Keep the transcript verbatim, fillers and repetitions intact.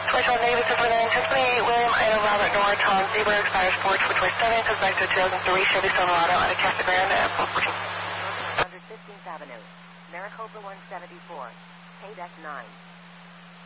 twenty-one negative six one nine, twenty-eight, William, Ida, Robert, Nora, Tom, Zebra, expires four twenty-seven, comes back to two thousand three Chevy Silverado on a Casa Grande at four fourteen. one hundred fifteenth Avenue, Maricopa one seventy-four, K D E C nine.